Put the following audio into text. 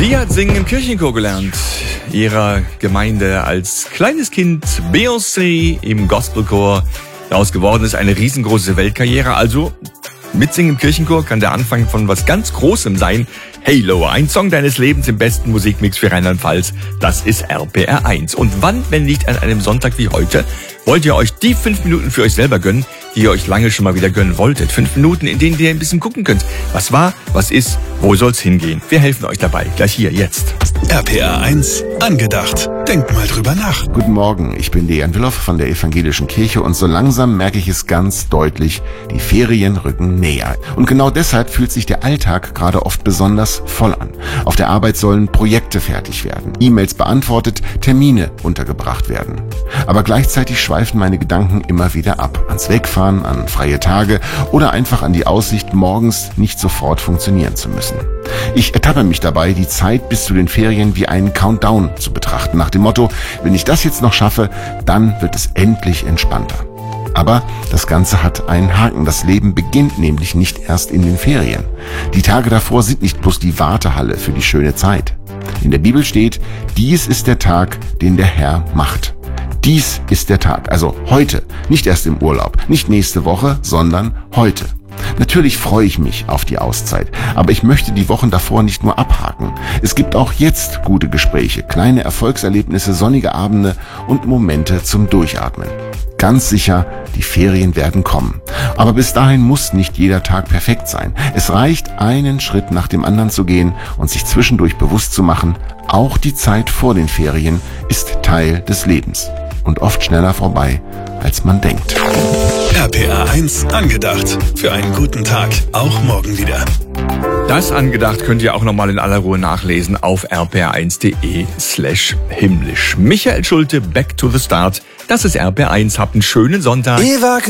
Sie hat Singen im Kirchenchor gelernt. Ihrer Gemeinde als kleines Kind Beyoncé im Gospelchor. Daraus geworden ist eine riesengroße Weltkarriere. Also mit Singen im Kirchenchor kann der Anfang von was ganz Großem sein. Halo, ein Song deines Lebens im besten Musikmix für Rheinland-Pfalz. Das ist RPR 1. Und wann, wenn nicht an einem Sonntag wie heute, wollt ihr euch die 5 Minuten für euch selber gönnen, die ihr euch lange schon mal wieder gönnen wolltet. 5 Minuten, in denen ihr ein bisschen gucken könnt. Was war, was ist, wo soll's hingehen? Wir helfen euch dabei. Gleich hier, jetzt. RPR 1 angedacht. Denkt mal drüber nach. Guten Morgen, ich bin Dejan Willoff von der Evangelischen Kirche und so langsam merke ich es ganz deutlich, die Ferien rücken näher. Und genau deshalb fühlt sich der Alltag gerade oft besonders voll an. Auf der Arbeit sollen Projekte fertig werden, E-Mails beantwortet, Termine untergebracht werden. Aber gleichzeitig schweifen meine Gedanken immer wieder ab. Ans Wegfahren, an freie Tage oder einfach an die Aussicht, morgens nicht sofort funktionieren zu müssen. Ich ertappe mich dabei, die Zeit bis zu den Ferien wie einen Countdown zu betrachten, nach dem Motto, wenn ich das jetzt noch schaffe, dann wird es endlich entspannter. Aber das Ganze hat einen Haken. Das Leben beginnt nämlich nicht erst in den Ferien. Die Tage davor sind nicht bloß die Wartehalle für die schöne Zeit. In der Bibel steht, dies ist der Tag, den der Herr macht. Dies ist der Tag, also heute, nicht erst im Urlaub, nicht nächste Woche, sondern heute. Natürlich freue ich mich auf die Auszeit, aber ich möchte die Wochen davor nicht nur abhaken. Es gibt auch jetzt gute Gespräche, kleine Erfolgserlebnisse, sonnige Abende und Momente zum Durchatmen. Ganz sicher, die Ferien werden kommen. Aber bis dahin muss nicht jeder Tag perfekt sein. Es reicht, einen Schritt nach dem anderen zu gehen und sich zwischendurch bewusst zu machen, auch die Zeit vor den Ferien ist Teil des Lebens und oft schneller vorbei, als man denkt. RPR 1 angedacht. Für einen guten Tag. Auch morgen wieder. Das angedacht könnt ihr auch nochmal in aller Ruhe nachlesen auf rpr1.de/himmlisch. Michael Schulte, Back to the Start. Das ist RPR 1. Habt einen schönen Sonntag.